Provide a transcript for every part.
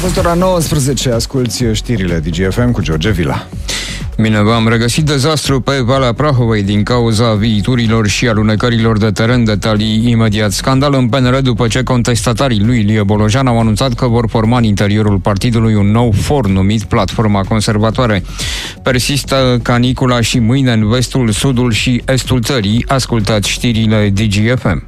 fost ora 19, asculți știrile DGFM cu George Vila. Bine v-am regăsit. Dezastru pe Valea Prahovei din cauza viiturilor și alunecărilor de teren. Detalii imediat. Scandal în PNL după ce contestatarii lui Ilie Bolojan au anunțat că vor forma în interiorul partidului un nou for numit Platforma Conservatoare. Persistă canicula și mâine în vestul, sudul și estul țării. Ascultați știrile DGFM.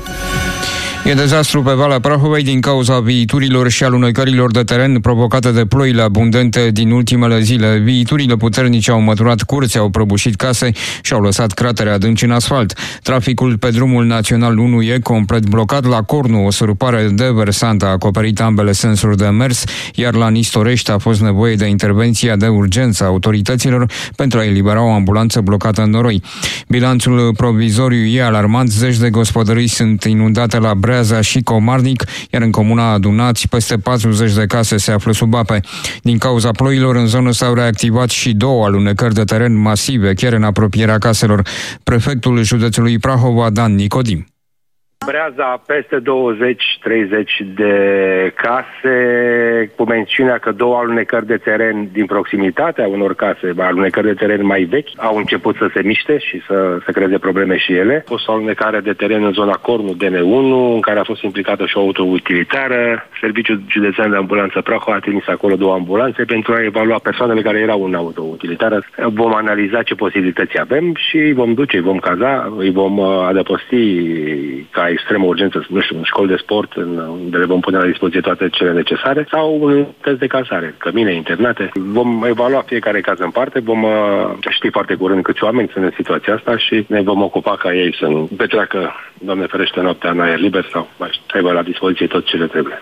E dezastru pe Valea Prahovei din cauza viiturilor și alunecărilor de teren provocate de ploile abundente din ultimele zile. Viiturile puternice au măturat curți, au prăbușit case și au lăsat cratere adânci în asfalt. Traficul pe drumul național 1 e complet blocat. La Cornu, o sărupare de versant a acoperit ambele sensuri de mers, iar la Nistorești a fost nevoie de intervenția de urgență a autorităților pentru a elibera o ambulanță blocată în noroi. Bilanțul provizoriu e alarmant. Zeci de gospodării sunt inundate la Breaza și Comarnic, iar în comuna Adunați peste 40 de case se află sub ape. Din cauza ploilor, în zonă s-au reactivat și două alunecări de teren masive, chiar în apropierea caselor. Prefectul județului Prahova, Dan Nicodim. Breaza peste 20-30 de case, cu mențiunea că două alunecări de teren din proximitatea unor case, alunecări de teren mai vechi, au început să se miște și să creeze probleme și ele. A fost o alunecare de teren în zona Cornu DN1, în care a fost implicată și o autoutilitară. Serviciul Județean de Ambulanță Prahova a trimis acolo două ambulanțe pentru a evalua persoanele care erau în autoutilitară. Vom analiza ce posibilități avem și îi vom duce, îi vom caza, îi vom adăposti ca extremă urgență, nu știu, în școli de sport, unde le vom pune la dispoziție toate cele necesare, sau unități de cazare, cămine, internate. Vom evalua fiecare caz în parte, vom ști foarte curând câți oameni sunt în situația asta și ne vom ocupa ca ei să nu petreacă, Doamne ferește, noaptea în aer liber sau să aibă la dispoziție tot ce le trebuie.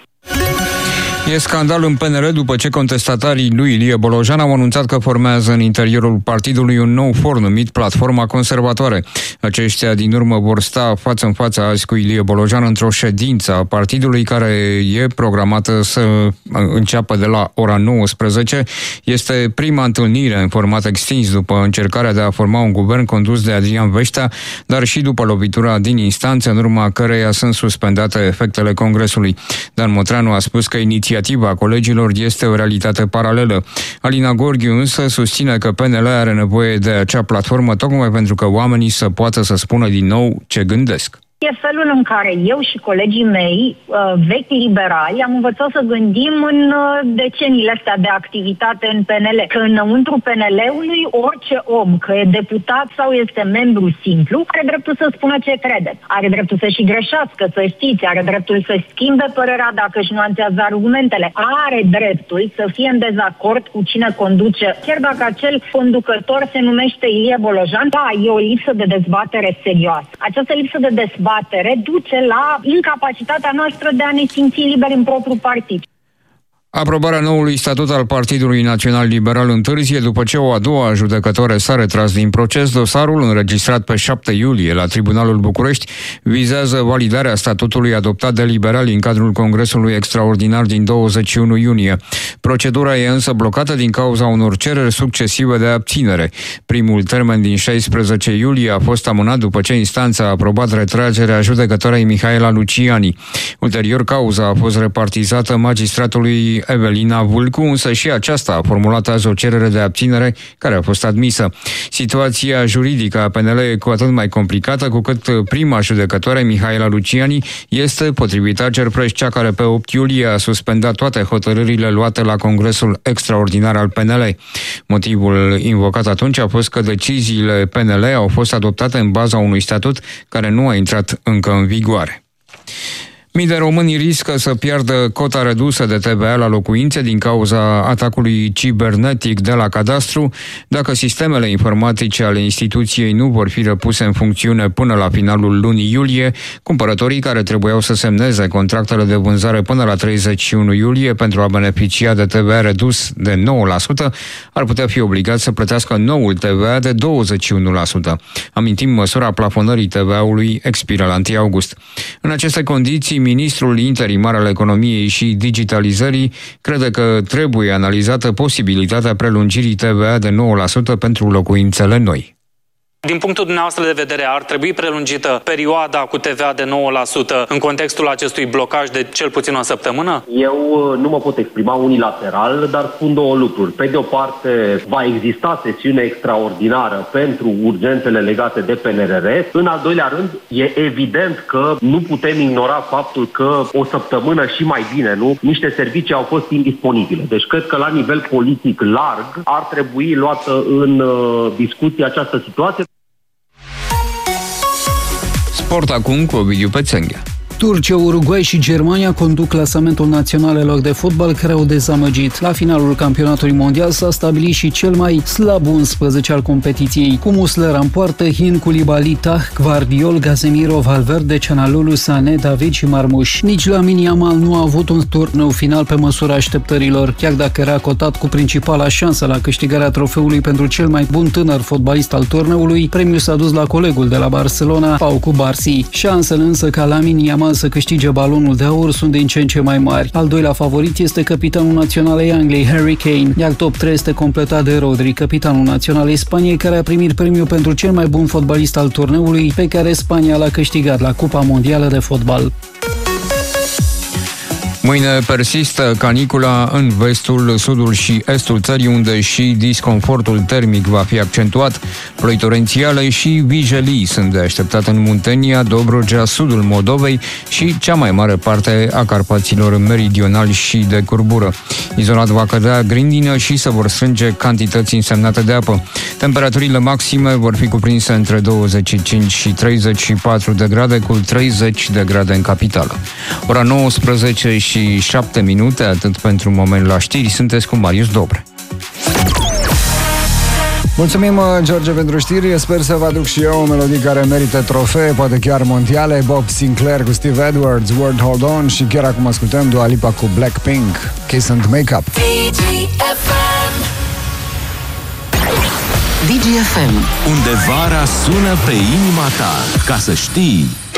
E scandal în PNL după ce contestatarii lui Ilie Bolojan au anunțat că formează în interiorul partidului un nou for numit Platforma Conservatoare. Aceștia din urmă vor sta față în față azi cu Ilie Bolojan într-o ședință a partidului care e programată să înceapă de la ora 19. Este prima întâlnire în format extins după încercarea de a forma un guvern condus de Adrian Veștea, dar și după lovitura din instanță, în urma căreia sunt suspendate efectele Congresului. Dan Motreanu a spus că inițiativa colegilor este o realitate paralelă. Alina Gorghiu însă susține că PNL are nevoie de acea platformă tocmai pentru că oamenii să poată să spună din nou ce gândesc. E felul în care eu și colegii mei, vechi liberali, am învățat să gândim în deceniile astea de activitate în PNL. Că înăuntru PNL-ului, orice om, că e deputat sau este membru simplu, are dreptul să spună ce crede. Are dreptul să și greșească, să știți, are dreptul să schimbe părerea dacă își nuanțează argumentele. Are dreptul să fie în dezacord cu cine conduce, chiar dacă acel conducător se numește Ilie Bolojan. Da, e o lipsă de dezbatere serioasă. Această lipsă de dezbatere duce la incapacitatea noastră de a ne simți liberi în propriul partid. Aprobarea noului statut al Partidului Național Liberal întârzie după ce o a doua judecătoare s-a retras din proces. Dosarul, înregistrat pe 7 iulie la Tribunalul București, vizează validarea statutului adoptat de liberali în cadrul Congresului Extraordinar din 21 iunie. Procedura e însă blocată din cauza unor cereri succesive de abținere. Primul termen din 16 iulie a fost amânat după ce instanța a aprobat retragerea judecătoarei Mihaela Luciani. Ulterior, cauza a fost repartizată magistratului Evelina Vulcu, însă și aceasta a formulat azi o cerere de abținere care a fost admisă. Situația juridică a PNL e cu atât mai complicată cu cât prima judecătoare, Mihaela Luciani, este, potrivit Agerpreș, cea care pe 8 iulie a suspendat toate hotărârile luate la Congresul Extraordinar al PNL. Motivul invocat atunci a fost că deciziile PNL au fost adoptate în baza unui statut care nu a intrat încă în vigoare. Mii de români riscă să piardă cota redusă de TVA la locuințe din cauza atacului cibernetic de la cadastru. Dacă sistemele informatice ale instituției nu vor fi repuse în funcțiune până la finalul lunii iulie, cumpărătorii care trebuiau să semneze contractele de vânzare până la 31 iulie pentru a beneficia de TVA redus de 9%, ar putea fi obligați să plătească noul TVA de 21%. Amintim, măsura plafonării TVA-ului expiră la 1 august. În aceste condiții, ministrul interimar al economiei și digitalizării crede că trebuie analizată posibilitatea prelungirii TVA de 9% pentru locuințele noi. Din punctul dumneavoastră de vedere, ar trebui prelungită perioada cu TVA de 9% în contextul acestui blocaj de cel puțin o săptămână? Eu nu mă pot exprima unilateral, dar spun două lucruri. Pe de o parte, va exista sesiune extraordinară pentru urgențele legate de PNRR. În al doilea rând, e evident că nu putem ignora faptul că o săptămână și mai bine, nu? Niște servicii au fost indisponibile. Deci cred că la nivel politic larg ar trebui luată în discuție această situație. Sport acum cu Ovidiu Pețenghea. Turcia, Uruguay și Germania conduc clasamentul naționalelor de fotbal care au dezamăgit. La finalul campionatului mondial s-a stabilit și cel mai slab 11 al competiției, cu Muslera în poartă, Hin, Koulibaly, Tah, Gvardiol, Casemiro, Valverde, Çalhanoğlu, Sané, David și Marmuș. Nici Lamine Yamal nu a avut un turneu final pe măsura așteptărilor, chiar dacă era cotat cu principala șansă la câștigarea trofeului pentru cel mai bun tânăr fotbalist al turneului. Premiul s-a dus la colegul de la Barcelona, Pau Cubarsí. Șansele însă ca Lamine Yamal să câștige balonul de aur sunt din ce în ce mai mari. Al doilea favorit este capitanul naționalei Angliei, Harry Kane, iar top 3 este completat de Rodri, capitanul naționalei Spaniei, care a primit premiul pentru cel mai bun fotbalist al turneului, pe care Spania l-a câștigat la Cupa Mondială de Fotbal. Mâine persistă canicula în vestul, sudul și estul țării, unde și disconfortul termic va fi accentuat. Ploi torențiale și vijelii sunt de așteptat în Muntenia, Dobrogea, sudul Moldovei și cea mai mare parte a Carpaților meridionali și de curbură. Izolat va cădea grindină și se vor strânge cantități însemnate de apă. Temperaturile maxime vor fi cuprinse între 25 și 34 de grade, cu 30 de grade în capitală. Ora 19 și 7 minute, atât pentru moment la știri. Sunteți cu Marius Dobre. Mulțumim, George, pentru știri. Sper să vă aduc și eu o melodie care merită trofee, poate chiar mondiale. Bob Sinclair cu Steve Edwards, World Hold On, și chiar acum ascultăm Dua Lipa cu Blackpink, Kiss and Make Up. DGFM, unde vara sună pe inima ta, ca să știi.